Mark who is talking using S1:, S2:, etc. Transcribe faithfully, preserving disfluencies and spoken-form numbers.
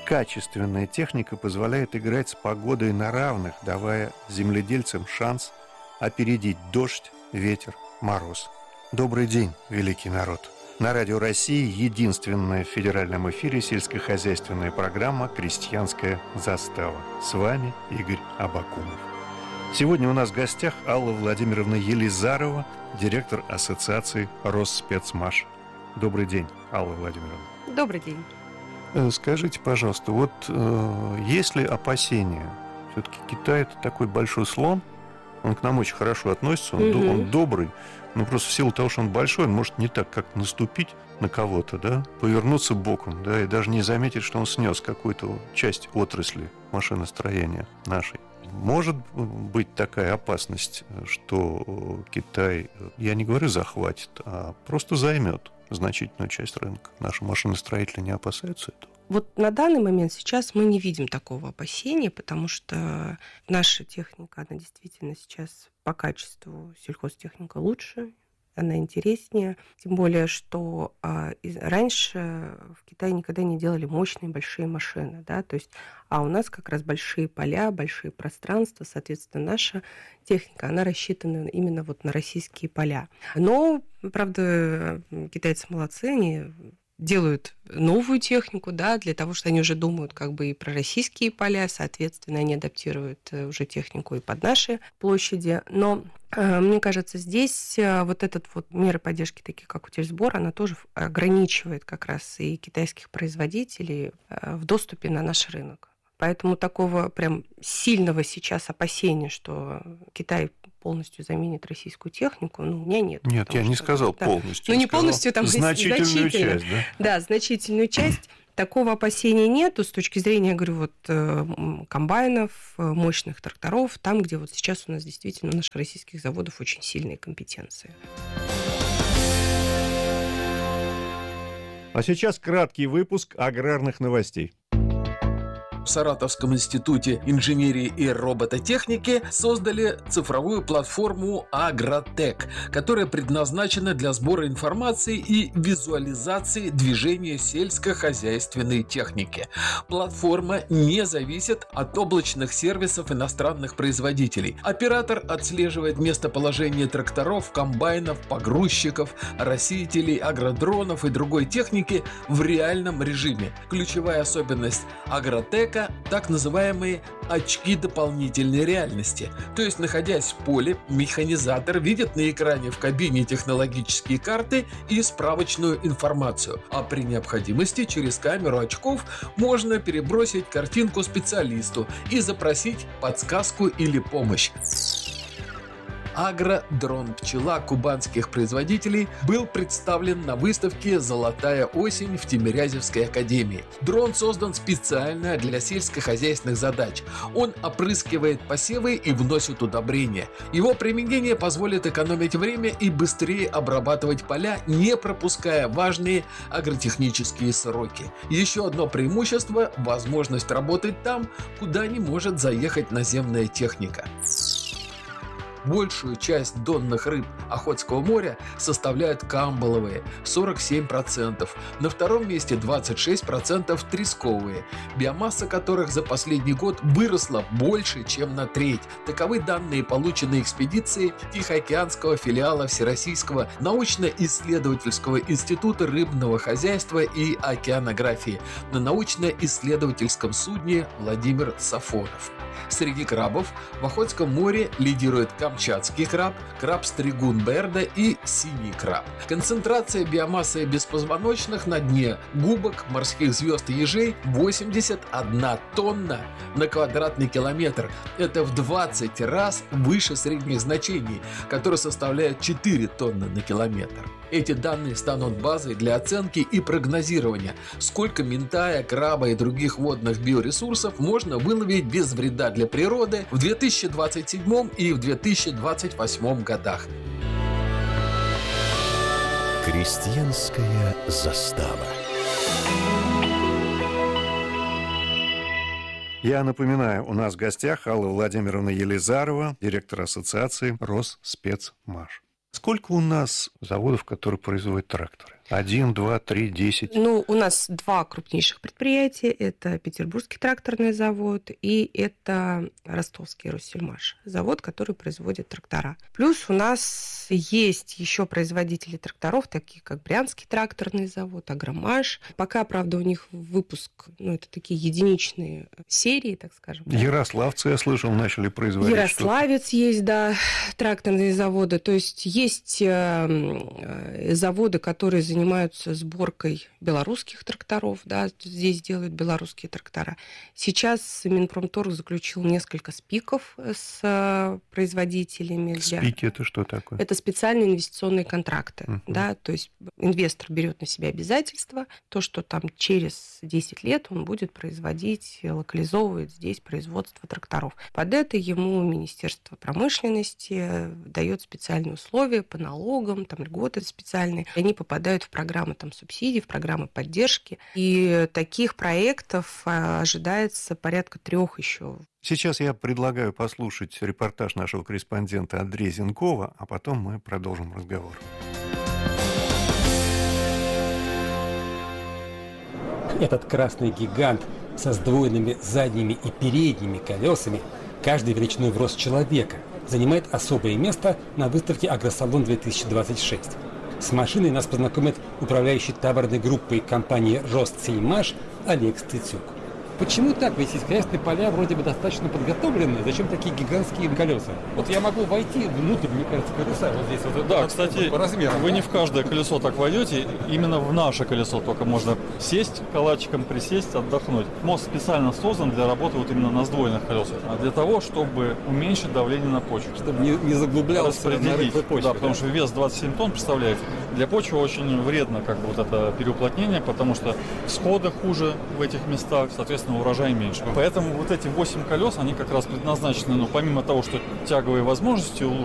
S1: качественная техника позволяет играть с погодой на равных, давая земледельцам шанс опередить дождь, ветер, мороз. Добрый день, великий народ! На Радио России единственная в федеральном эфире сельскохозяйственная программа «Крестьянская застава». С вами Игорь Абакумов. Сегодня у нас в гостях Алла Владимировна Елизарова, директор ассоциации Росспецмаш. Добрый день, Алла Владимировна.
S2: Добрый день.
S1: Скажите, пожалуйста, вот э, есть ли опасения? Все-таки Китай – это такой большой слон, он к нам очень хорошо относится, он, mm-hmm. он добрый, но просто в силу того, что он большой, он может не так как наступить на кого-то, да, повернуться боком, да, и даже не заметить, что он снес какую-то часть отрасли машиностроения нашей. Может быть такая опасность, что Китай, я не говорю захватит, а просто займет значительную часть рынка. Наши машиностроители не опасаются этого?
S2: Вот на данный момент сейчас мы не видим такого опасения, потому что наша техника, она действительно сейчас по качеству сельхозтехника лучше, она интереснее. Тем более, что а, из, раньше в Китае никогда не делали мощные большие машины, да, то есть, а у нас как раз большие поля, большие пространства, соответственно, наша техника, она рассчитана именно вот на российские поля. Но, правда, китайцы молодцы, они делают новую технику, да, для того, что они уже думают как бы и про российские поля, соответственно, они адаптируют уже технику и под наши площади. Но мне кажется, здесь вот этот вот меры поддержки, такие как утильсбор, она тоже ограничивает как раз и китайских производителей в доступе на наш рынок. Поэтому такого прям сильного сейчас опасения, что Китай полностью заменит российскую технику, ну, у меня нет.
S1: Нет, я не сказал
S2: да,
S1: полностью.
S2: Ну, не полностью, там
S1: значительную
S2: значительную
S1: часть, да?
S2: Да, значительную часть. Такого опасения нету с точки зрения, я говорю, вот комбайнов, мощных тракторов, там, где вот сейчас у нас действительно у наших российских заводов очень сильные компетенции.
S1: А сейчас краткий выпуск аграрных новостей.
S3: В Саратовском институте инженерии и робототехники создали цифровую платформу «Агротек», которая предназначена для сбора информации и визуализации движения сельскохозяйственной техники. Платформа не зависит от облачных сервисов иностранных производителей. Оператор отслеживает местоположение тракторов, комбайнов, погрузчиков, растителей, агродронов и другой техники в реальном режиме. Ключевая особенность «Агротек» так называемые очки дополнительной реальности. То есть, находясь в поле, механизатор видит на экране в кабине технологические карты и справочную информацию. А при необходимости через камеру очков можно перебросить картинку специалисту и запросить подсказку или помощь. Агродрон-пчела кубанских производителей был представлен на выставке «Золотая осень» в Тимирязевской академии. Дрон создан специально для сельскохозяйственных задач. Он опрыскивает посевы и вносит удобрения. Его применение позволит экономить время и быстрее обрабатывать поля, не пропуская важные агротехнические сроки. Еще одно преимущество – возможность работать там, куда не может заехать наземная техника. Большую часть донных рыб Охотского моря составляют камбаловые – сорок семь процентов, на втором месте двадцать шесть процентов тресковые, биомасса которых за последний год выросла больше, чем на треть. Таковы данные, полученные экспедицией Тихоокеанского филиала Всероссийского научно-исследовательского института рыбного хозяйства и океанографии на научно-исследовательском судне «Владимир Сафонов». Среди крабов в Охотском море лидирует камчатский краб, краб-стригун Берда и синий краб. Концентрация биомассы беспозвоночных на дне губок, морских звезд и ежей восемьдесят одна тонна на квадратный километр. Это в двадцать раз выше средних значений, которые составляют четыре тонны на километр. Эти данные станут базой для оценки и прогнозирования, сколько минтая, краба и других водных биоресурсов можно выловить без вреда для природы в две тысячи двадцать седьмом и в две тысячи двадцать восьмом годах.
S4: Крестьянская застава.
S1: Я напоминаю, у нас в гостях Алла Владимировна Елизарова, директор ассоциации Росспецмаш. Сколько у нас заводов, которые производят тракторы? Один, два, три, десять.
S2: Ну, у нас два крупнейших предприятия. Это Петербургский тракторный завод и это Ростовский Россельмаш. Завод, который производит трактора. Плюс у нас есть еще производители тракторов, такие как Брянский тракторный завод, Агромаш. Пока, правда, у них выпуск, ну, это такие единичные серии, так скажем.
S1: Ярославцы, я слышал, начали производить.
S2: Ярославец что-то. Есть, да, тракторные заводы. То есть есть э, заводы, которые занимаются сборкой белорусских тракторов, да, здесь делают белорусские трактора. Сейчас Минпромторг заключил несколько спиков с производителями.
S1: Спики для... это что такое?
S2: Это специальные инвестиционные контракты,
S1: uh-huh.
S2: да, то есть инвестор берет на себя обязательства, то, что там через десять лет он будет производить, локализовывать здесь производство тракторов. Под это ему Министерство промышленности дает специальные условия по налогам, там льготы специальные. Они попадают в программы там, субсидий, в программы поддержки. И таких проектов ожидается порядка трех еще.
S1: Сейчас я предлагаю послушать репортаж нашего корреспондента Андрея Зенкова, а потом мы продолжим разговор.
S4: Этот красный гигант со сдвоенными задними и передними колесами, каждый величиной в рост человека, занимает особое место на выставке «Агросалон две тысячи двадцать шесть». С машиной нас познакомит управляющий товарной группой компании «Ростсельмаш» Олег Стыцюк. Почему так? Ведь сельскохозяйственные поля вроде бы достаточно подготовлены. Зачем такие гигантские колеса? Вот я могу войти внутрь, мне кажется, колеса вот здесь. Вот,
S5: да,
S4: вот,
S5: кстати,
S4: по размерам,
S5: вы
S4: да?
S5: не в каждое колесо так войдете. Именно в наше колесо только можно сесть, калачиком присесть, отдохнуть. Мост специально создан для работы вот именно на сдвоенных колесах. А для того, чтобы уменьшить давление на почву.
S4: Чтобы не, не заглублялся на рыхлой почве.
S5: Да, потому да? что вес двадцать семь тонн, представляете. Для почвы очень вредно как бы вот это переуплотнение, потому что всходы хуже в этих местах, соответственно, урожай меньше. Поэтому вот эти восемь колес, они как раз предназначены, ну, помимо того, что тяговые возможности улучшить,